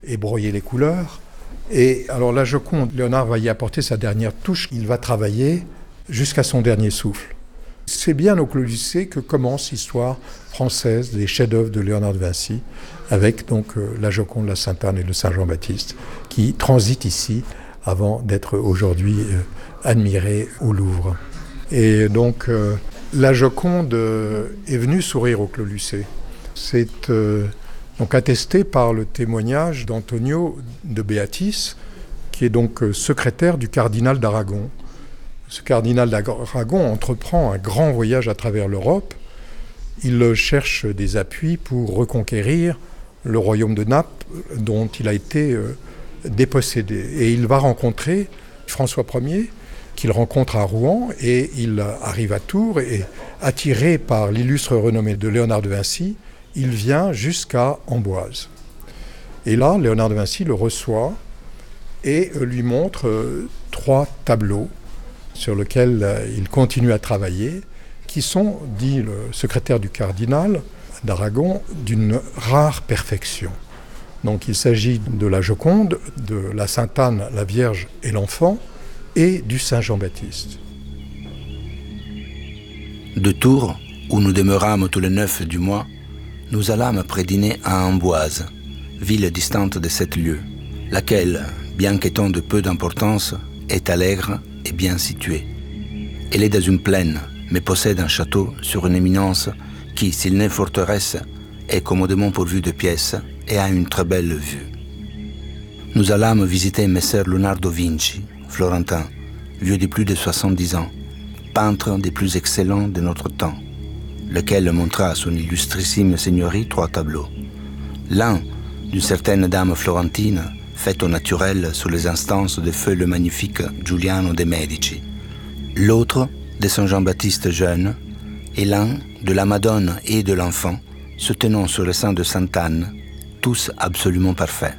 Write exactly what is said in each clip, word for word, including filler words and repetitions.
et broyer les couleurs. Et alors la Joconde, Léonard va y apporter sa dernière touche. Il va travailler jusqu'à son dernier souffle. C'est bien au Clos Lucé que commence l'histoire française des chefs-d'œuvre de Léonard de Vinci, avec donc euh, la Joconde, la Sainte-Anne et le Saint-Jean-Baptiste, qui transitent ici avant d'être aujourd'hui euh, admirés au Louvre. Et donc euh, la Joconde euh, est venue sourire au Clos Lucé. C'est euh, donc attesté par le témoignage d'Antonio de Beatis, qui est donc euh, secrétaire du cardinal d'Aragon. Ce cardinal d'Aragon entreprend un grand voyage à travers l'Europe. Il cherche des appuis pour reconquérir le royaume de Naples dont il a été euh, dépossédé. Et il va rencontrer François Ier, qu'il rencontre à Rouen, et il arrive à Tours, et attiré par l'illustre renommée de Léonard de Vinci, il vient jusqu'à Amboise. Et là, Léonard de Vinci le reçoit et lui montre euh, trois tableaux sur lesquels euh, il continue à travailler, qui sont, dit le secrétaire du cardinal d'Aragon, d'une rare perfection. Donc il s'agit de la Joconde, de la Sainte-Anne, la Vierge et l'Enfant, et du Saint-Jean-Baptiste. De Tours, où nous demeurâmes tous les neuf du mois, nous allâmes après dîner à Amboise, ville distante de sept lieues, laquelle, bien qu'étant de peu d'importance, est allègre et bien située. Elle est dans une plaine, mais possède un château sur une éminence qui, s'il n'est forteresse, est commodément pourvu de pièces et a une très belle vue. Nous allâmes visiter Messer Leonardo Vinci, florentin, vieux de plus de soixante-dix ans, peintre des plus excellents de notre temps, lequel montra à son illustrissime seigneurie trois tableaux. L'un, d'une certaine dame florentine, faite au naturel sous les instances de feu le magnifique Giuliano de Medici. L'autre, de Saint Jean-Baptiste jeune, et l'un, de la Madone et de l'Enfant, se tenant sur le sein de Sainte-Anne, tous absolument parfaits.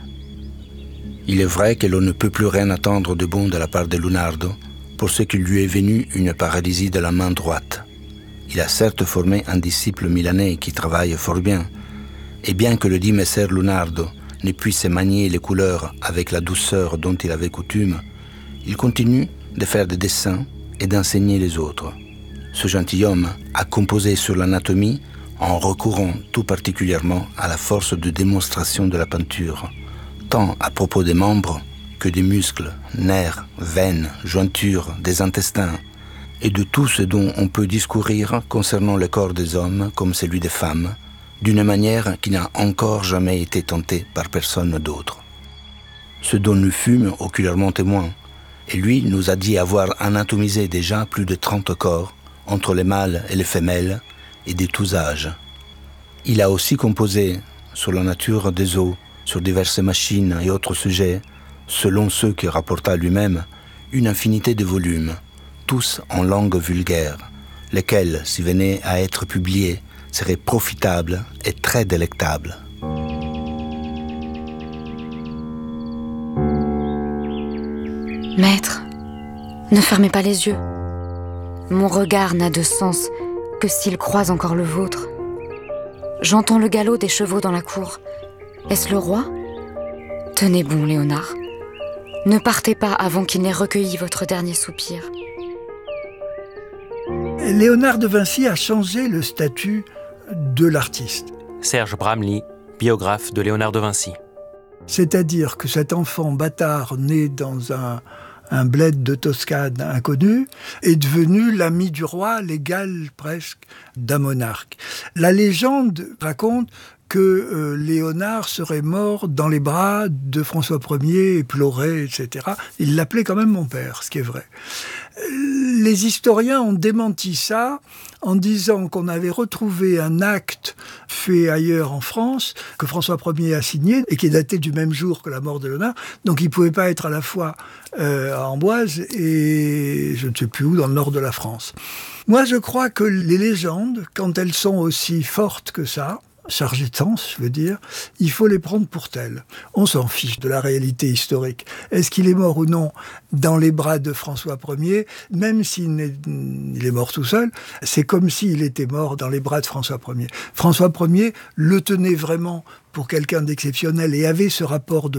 Il est vrai que l'on ne peut plus rien attendre de bon de la part de Leonardo, pour ce qu'il lui est venu une paralysie de la main droite. Il a certes formé un disciple milanais qui travaille fort bien, et bien que le dit Messer Leonardo ne puisse manier les couleurs avec la douceur dont il avait coutume, il continue de faire des dessins et d'enseigner les autres. Ce gentilhomme a composé sur l'anatomie en recourant tout particulièrement à la force de démonstration de la peinture, tant à propos des membres que des muscles, nerfs, veines, jointures, des intestins, et de tout ce dont on peut discourir concernant le corps des hommes comme celui des femmes, d'une manière qui n'a encore jamais été tentée par personne d'autre. Ce dont nous fûmes oculairement témoins, et lui nous a dit avoir anatomisé déjà plus de trente corps, entre les mâles et les femelles, et de tous âges. Il a aussi composé, sur la nature des os, sur diverses machines et autres sujets, selon ceux que rapporta lui-même, une infinité de volumes, tous en langue vulgaire, lesquels, s'ils venaient à être publiés, seraient profitables et très délectables. Maître, ne fermez pas les yeux. Mon regard n'a de sens que s'il croise encore le vôtre. J'entends le galop des chevaux dans la cour. Est-ce le roi ? Tenez bon, Léonard. Ne partez pas avant qu'il n'ait recueilli votre dernier soupir. Léonard de Vinci a changé le statut de l'artiste. Serge Bramley, biographe de Léonard de Vinci. C'est-à-dire que cet enfant bâtard né dans un, un bled de Toscane inconnu est devenu l'ami du roi, l'égal presque d'un monarque. La légende raconte que euh, Léonard serait mort dans les bras de François Ier et pleurait, et cetera. Il l'appelait quand même mon père, ce qui est vrai. Les historiens ont démenti ça en disant qu'on avait retrouvé un acte fait ailleurs en France, que François Ier a signé, et qui est daté du même jour que la mort de Léonard. Donc il ne pouvait pas être à la fois euh, à Amboise et je ne sais plus où, dans le nord de la France. Moi, je crois que les légendes, quand elles sont aussi fortes que ça, chargées de sens, je veux dire, il faut les prendre pour telles. On s'en fiche de la réalité historique. Est-ce qu'il est mort ou non dans les bras de François Ier ? Même s'il est, il est mort tout seul, c'est comme s'il était mort dans les bras de François Ier. François Ier le tenait vraiment pour quelqu'un d'exceptionnel et avait ce rapport de